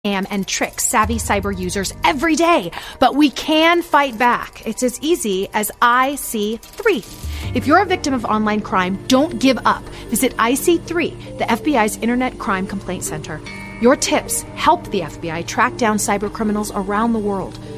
and trick savvy cyber users every day, but we can fight back. It's as easy as IC3. If you're a victim of online crime, don't give up. Visit IC3, the FBI's Internet Crime Complaint Center. Your tips help the FBI track down cyber criminals around the world.